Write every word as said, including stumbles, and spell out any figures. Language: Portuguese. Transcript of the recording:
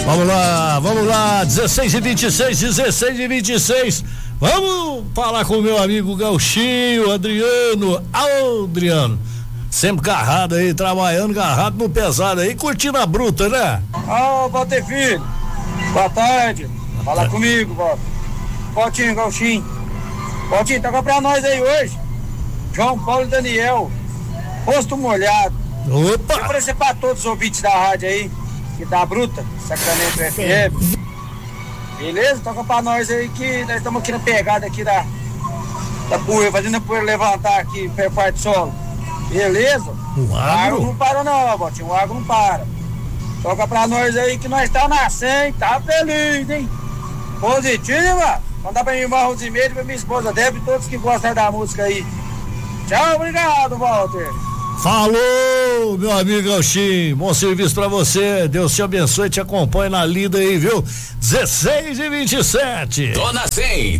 Vamos lá, vamos lá, dezesseis e vinte e seis, dezesseis e vinte e seis. Vamos falar com o meu amigo Gauchinho, Adriano. Alô, Adriano. Sempre garrado aí, trabalhando, garrado no pesado aí, curtindo a bruta, né? Ô, Walter Filho, boa tarde. Fala comigo, Walter. Valtinho, Gauchinho. Valtinho, toca pra nós aí hoje. João Paulo e Daniel, Rosto Molhado. Opa! Vou oferecer pra todos os ouvintes da rádio aí, que tá bruta, Sacramento F M. Beleza? Toca pra nós aí que nós estamos aqui na pegada aqui da, da poeira, fazendo a poeira levantar aqui perto do solo. Beleza? O agro? O agro não para não, Valtinho, o agro não para. Toca pra nós aí que nós tá na cem, tá feliz, hein? Positiva? Mandar pra minha irmã Rosimeire, pra minha esposa Débora e todos que gostam da música aí. Tchau, obrigado, Walter. Falou, meu amigo Gauchinho, bom serviço pra você, Deus te abençoe e te acompanhe na lida aí, viu? dezesseis e vinte e sete. Tô na cem.